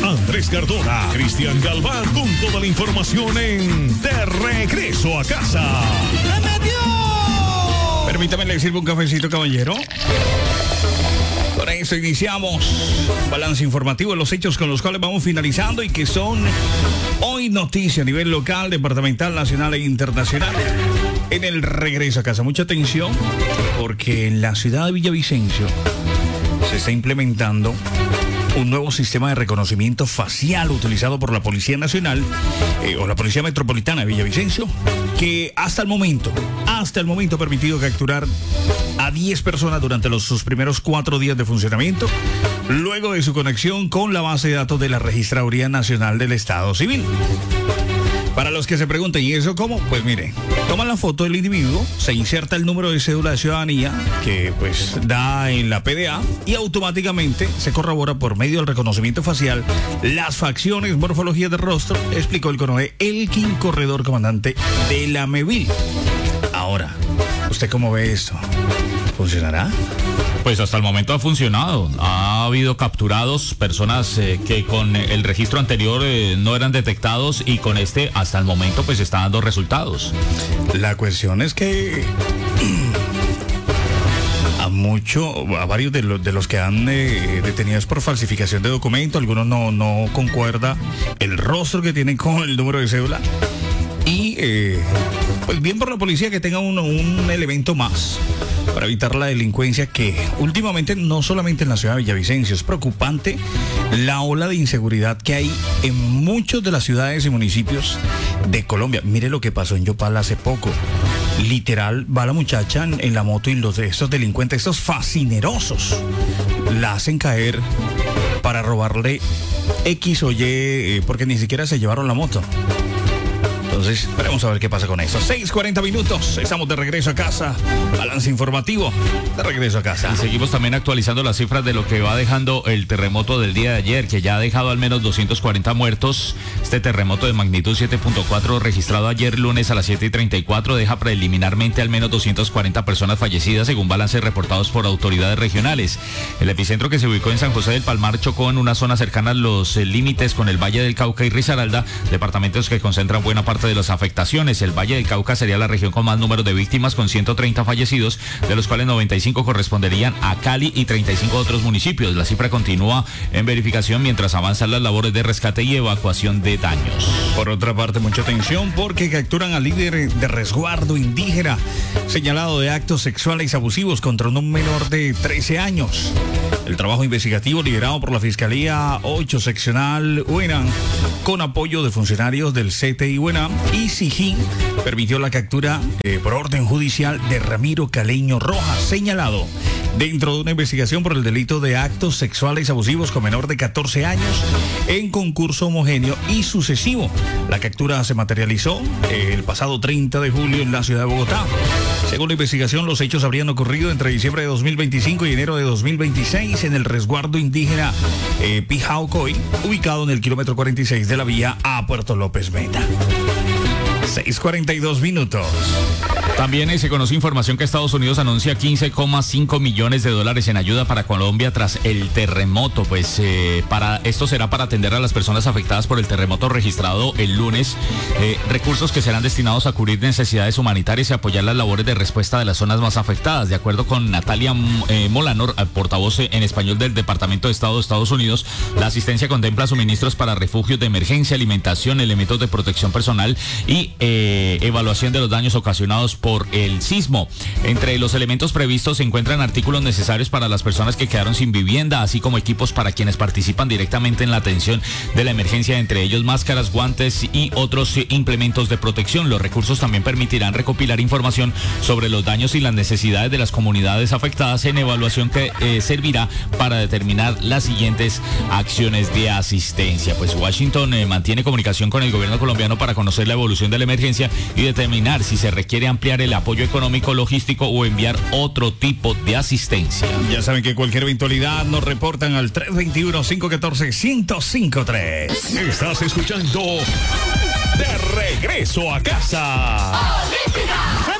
Andrés Cardona, Cristian Galván, con toda la información en De Regreso a Casa. ¡Se metió! Permítame le sirvo un cafecito, caballero. Con eso iniciamos un balance informativo de los hechos con los cuales vamos finalizando y que son hoy noticia a nivel local, departamental, nacional e internacional. En el regreso a casa, mucha atención porque en la ciudad de Villavicencio se está implementando un nuevo sistema de reconocimiento facial utilizado por la Policía Nacional o la Policía Metropolitana de Villavicencio, que hasta el momento ha permitido capturar a 10 personas durante sus primeros 4 días de funcionamiento, luego de su conexión con la base de datos de la Registraduría Nacional del Estado Civil. Para los que se pregunten, ¿y eso cómo? Pues mire, toman la foto del individuo, se inserta el número de cédula de ciudadanía que pues da en la PDA y automáticamente se corrobora por medio del reconocimiento facial las facciones, morfología de rostro, explicó el coronel Elkin Corredor, comandante de la MEVIL. Ahora, ¿usted cómo ve esto? ¿Funcionará? Pues hasta el momento ha funcionado. Ha habido capturados personas que con el registro anterior no eran detectados y con este hasta el momento pues está dando resultados. La cuestión es que a varios de los que han detenidos por falsificación de documento, algunos no concuerda el rostro que tienen con el número de cédula. Y pues bien por la policía que tenga un elemento más para evitar la delincuencia que últimamente no solamente en la ciudad de Villavicencio, es preocupante la ola de inseguridad que hay en muchas de las ciudades y municipios de Colombia. Mire lo que pasó en Yopal hace poco. Literal, va la muchacha en la moto y estos delincuentes, estos fascinerosos, la hacen caer para robarle X o Y, porque ni siquiera se llevaron la moto. Entonces, veremos a ver qué pasa con eso. 6:40 minutos, estamos de regreso a casa. Balance informativo, de regreso a casa. Y seguimos también actualizando las cifras de lo que va dejando el terremoto del día de ayer, que ya ha dejado al menos 240 muertos. Este terremoto de magnitud 7.4 registrado ayer lunes a las 7:34 deja preliminarmente al menos 240 personas fallecidas, según balances reportados por autoridades regionales. El epicentro, que se ubicó en San José del Palmar, chocó en una zona cercana a los límites con el Valle del Cauca y Risaralda, departamentos que concentran buena parte de las afectaciones. El Valle del Cauca sería la región con más número de víctimas, con 130 fallecidos, de los cuales 95 corresponderían a Cali y 35 a otros municipios. La cifra continúa en verificación mientras avanzan las labores de rescate y evacuación de daños. Por otra parte, mucha atención porque capturan al líder de resguardo indígena señalado de actos sexuales abusivos contra un menor de 13 años. El trabajo investigativo liderado por la Fiscalía 8 Seccional UENAM, con apoyo de funcionarios del CTI UENAM y SIJIN, permitió la captura por orden judicial de Ramiro Caleño Rojas, señalado dentro de una investigación por el delito de actos sexuales abusivos con menor de 14 años en concurso homogéneo y sucesivo. La captura se materializó el pasado 30 de julio en la ciudad de Bogotá. Según la investigación, los hechos habrían ocurrido entre diciembre de 2025 y enero de 2026 en el resguardo indígena Pijaucoy, ubicado en el kilómetro 46 de la vía a Puerto López Meta. 6:42 minutos. También se conoció información que Estados Unidos anuncia $15.5 millones en ayuda para Colombia tras el terremoto. Pues esto será para atender a las personas afectadas por el terremoto registrado el lunes. Recursos que serán destinados a cubrir necesidades humanitarias y apoyar las labores de respuesta de las zonas más afectadas. De acuerdo con Natalia Molanor, portavoz en español del Departamento de Estado de Estados Unidos, la asistencia contempla suministros para refugios de emergencia, alimentación, elementos de protección personal y evaluación de los daños ocasionados por el sismo. Entre los elementos previstos se encuentran artículos necesarios para las personas que quedaron sin vivienda, así como equipos para quienes participan directamente en la atención de la emergencia, entre ellos máscaras, guantes y otros implementos de protección. Los recursos también permitirán recopilar información sobre los daños y las necesidades de las comunidades afectadas en evaluación que servirá para determinar las siguientes acciones de asistencia. Pues Washington mantiene comunicación con el gobierno colombiano para conocer la evolución de la emergencia y determinar si se requiere ampliar el apoyo económico, logístico o enviar otro tipo de asistencia. Ya saben que cualquier eventualidad nos reportan al 321-514-1053. Estás escuchando De Regreso a Casa.